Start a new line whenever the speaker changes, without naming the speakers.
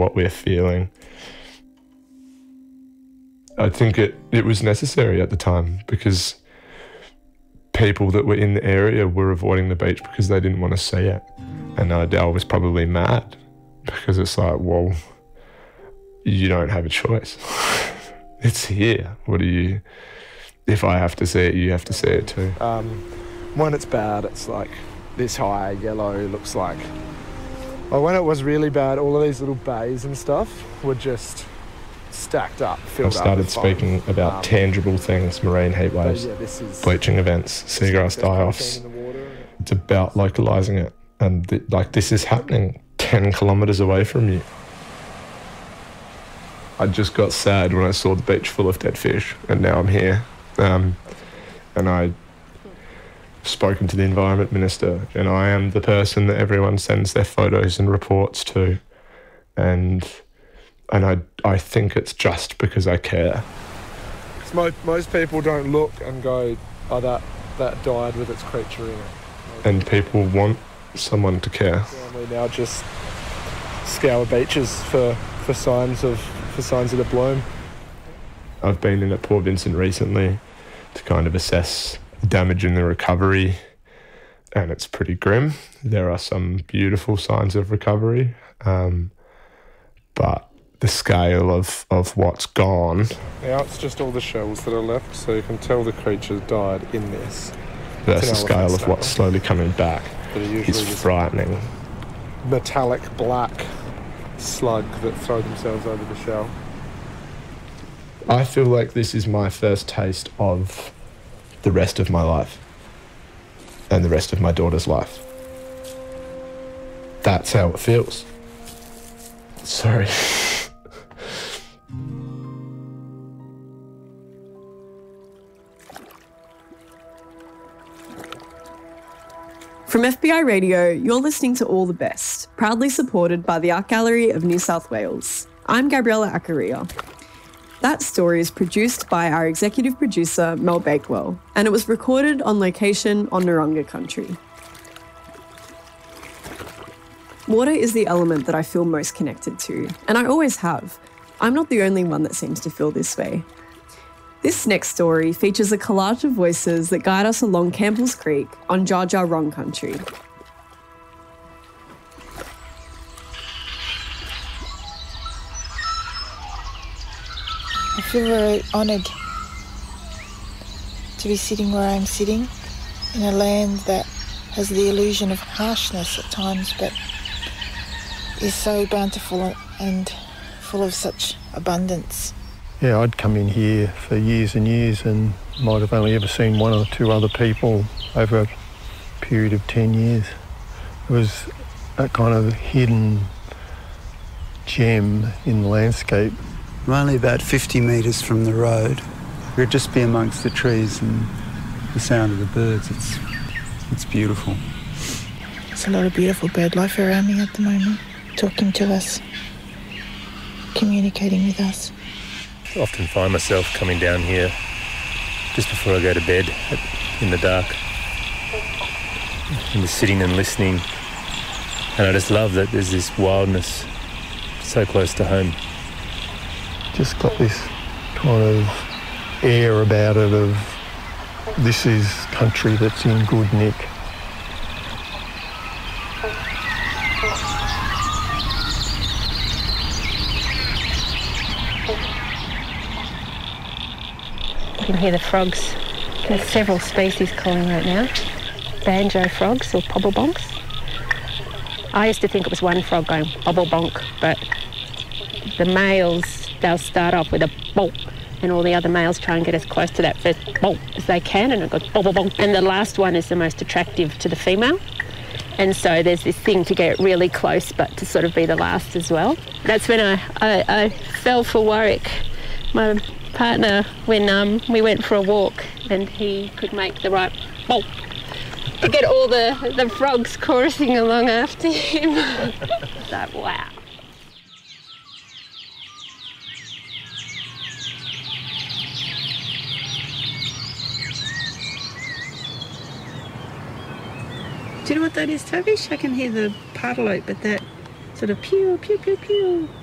what we're feeling. I think it was necessary at the time because people that were in the area were avoiding the beach because they didn't want to see it. And I was probably mad because it's like, well, you don't have a choice. It's here. If I have to see it, you have to see it too.
When it's bad, it's like this high yellow, looks like. Well, when it was really bad, all of these little bays and stuff were just stacked up, filled up.
I've started speaking about tangible things, marine heat waves, bleaching events, seagrass die-offs. It's about localising it. And this is happening 10 kilometres away from you. I just got sad when I saw the beach full of dead fish, and now I'm here. And I've spoken to the Environment Minister, and I am the person that everyone sends their photos and reports to. And I think it's just because I care.
Most people don't look and go, oh, that died with its creature in it.
And people want someone to care.
And we now just scour beaches for signs of the bloom.
I've been in at Port Vincent recently to kind of assess the damage in the recovery, and it's pretty grim. There are some beautiful signs of recovery, but the scale of what's gone...
Now it's just all the shells that are left, so you can tell the creature died in this.
Versus the scale of what's slowly coming back is frightening.
Metallic black slug that throw themselves over the shell.
I feel like this is my first taste of the rest of my life and the rest of my daughter's life. That's how it feels. Sorry.
From FBI Radio, you're listening to All the Best, proudly supported by the Art Gallery of New South Wales. I'm Gabriella Accaria. That story is produced by our executive producer, Mel Bakewell, and it was recorded on location on Narungga country. Water is the element that I feel most connected to, and I always have. I'm not the only one that seems to feel this way. This next story features a collage of voices that guide us along Campbell's Creek on Dja Dja Wurrung country.
I feel very honoured to be sitting where I'm sitting in a land that has the illusion of harshness at times, but is so bountiful and full of such abundance.
Yeah, I'd come in here for years and years and might have only ever seen one or two other people over a period of 10 years. It was a kind of hidden gem in the landscape.
I'm only about 50 metres from the road. We'd just be amongst the trees and the sound of the birds. It's beautiful.
There's a lot of beautiful bird life around me at the moment, talking to us, communicating with us.
I often find myself coming down here just before I go to bed in the dark and just sitting and listening. And I just love that there's this wildness so close to home.
Just got this kind of air about it of this is country that's in good nick.
You can hear the frogs. There's several species calling right now. Banjo frogs or pobblebonks. I used to think it was one frog going bobble-bonk, but the males, they'll start off with a bonk, and all the other males try and get as close to that first bonk as they can, and it goes bobble-bonk. And the last one is the most attractive to the female. And so there's this thing to get really close, but to sort of be the last as well. That's when I fell for Warwick, my partner, when we went for a walk, and he could make the right bonk to get all the frogs chorusing along after him. It's like, wow.
Do you know what that is, Tobish? I can hear the pardalote, but that sort of pew, pew, pew, pew.